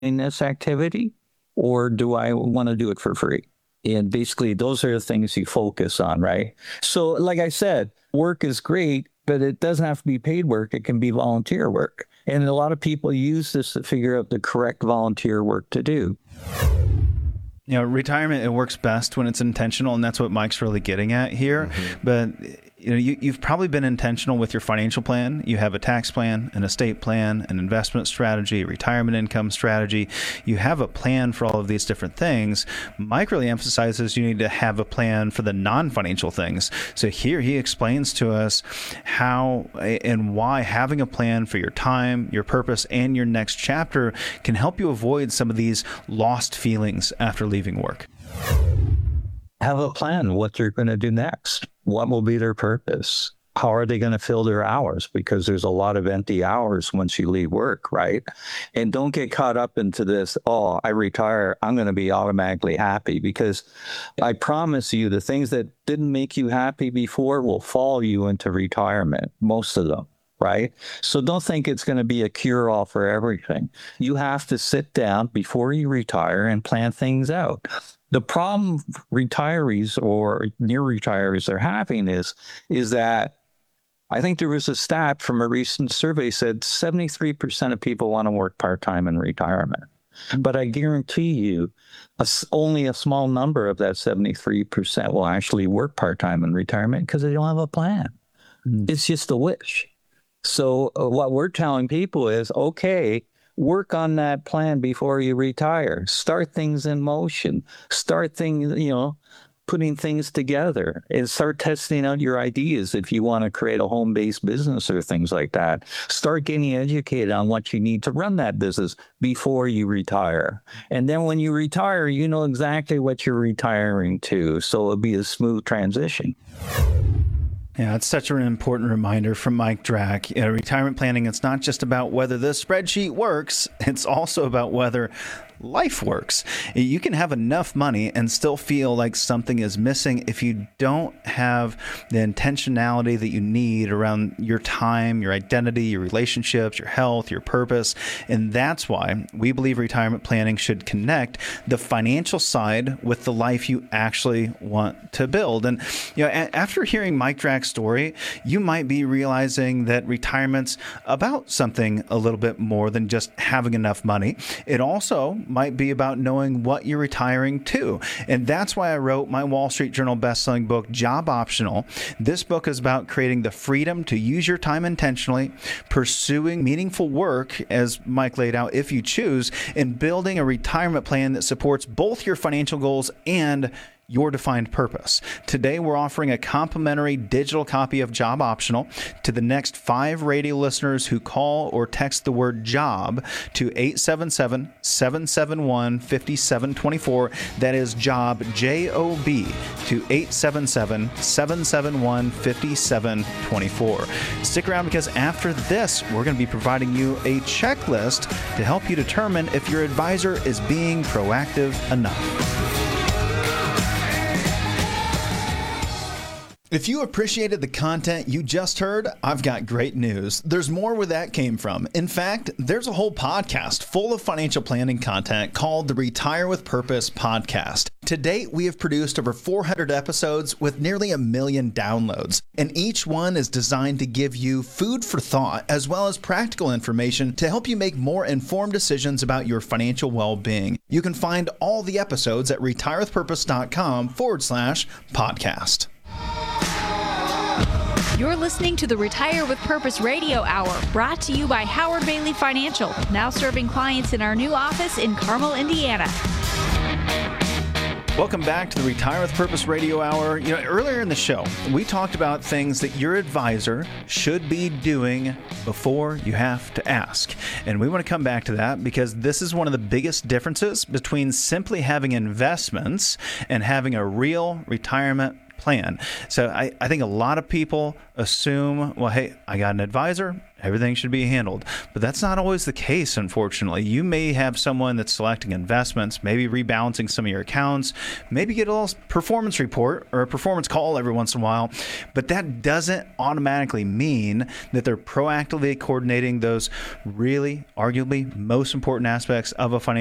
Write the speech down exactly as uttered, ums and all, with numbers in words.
this activity, or do I want to do it for free? And basically, those are the things you focus on, right? So, like I said, work is great, but it doesn't have to be paid work. It can be volunteer work. And a lot of people use this to figure out the correct volunteer work to do. You know, retirement, it works best when it's intentional, and that's what Mike's really getting at here. Mm-hmm. But you know, you, you've probably been intentional with your financial plan. You have a tax plan, an estate plan, an investment strategy, a retirement income strategy. You have a plan for all of these different things. Mike really emphasizes you need to have a plan for the non-financial things. So here he explains to us how and why having a plan for your time, your purpose, and your next chapter can help you avoid some of these lost feelings after leaving work. Have a plan what they're going to do next. What will be their purpose? How are they going to fill their hours? Because there's a lot of empty hours once you leave work, right? And don't get caught up into this, oh, I retire, I'm going to be automatically happy. Because I promise you, the things that didn't make you happy before will follow you into retirement, most of them. Right? So don't think it's going to be a cure-all for everything. You have to sit down before you retire and plan things out. The problem retirees or near retirees are having is, is that I think there was a stat from a recent survey said seventy-three percent of people want to work part-time in retirement. But I guarantee you, a, only a small number of that seventy-three percent will actually work part-time in retirement because they don't have a plan. Mm. It's just a wish. So uh, what we're telling people is, okay, work on that plan before you retire. Start things in motion. Start things, you know, putting things together and start testing out your ideas if you want to create a home-based business or things like that. Start getting educated on what you need to run that business before you retire. And then when you retire, you know exactly what you're retiring to. So it'll be a smooth transition. Yeah, it's such an important reminder from Mike Drack. You know, retirement planning, it's not just about whether the spreadsheet works, it's also about whether life works. You can have enough money and still feel like something is missing if you don't have the intentionality that you need around your time, your identity, your relationships, your health, your purpose. And that's why we believe retirement planning should connect the financial side with the life you actually want to build. And you know, a- after hearing Mike Drack's story, you might be realizing that retirement's about something a little bit more than just having enough money. It also might be about knowing what you're retiring to. And that's why I wrote my Wall Street Journal bestselling book, Job Optional. This book is about creating the freedom to use your time intentionally, pursuing meaningful work, as Mike laid out, if you choose, and building a retirement plan that supports both your financial goals and your defined purpose. Today, we're offering a complimentary digital copy of Job Optional to the next five radio listeners who call or text the word job to eight seven seven, seven seven one, five seven two four. That is job, J O B, to eight seven seven, seven seven one, five seven two four. Stick around because after this, we're going to be providing you a checklist to help you determine if your advisor is being proactive enough. If you appreciated the content you just heard, I've got great news. There's more where that came from. In fact, there's a whole podcast full of financial planning content called the Retire with Purpose podcast. To date, we have produced over four hundred episodes with nearly a million downloads, and each one is designed to give you food for thought as well as practical information to help you make more informed decisions about your financial well-being. You can find all the episodes at retirewithpurpose.com forward slash podcast. You're listening to the Retire with Purpose Radio Hour, brought to you by Howard Bailey Financial, now serving clients in our new office in Carmel, Indiana. Welcome back to the Retire with Purpose Radio Hour. You know, earlier in the show, we talked about things that your advisor should be doing before you have to ask. And we want to come back to that because this is one of the biggest differences between simply having investments and having a real retirement plan. So I, I think a lot of people assume, well, hey, I got an advisor, everything should be handled. But that's not always the case, unfortunately. You may have someone that's selecting investments, maybe rebalancing some of your accounts, maybe get a little performance report or a performance call every once in a while. But that doesn't automatically mean that they're proactively coordinating those really, arguably, most important aspects of a financial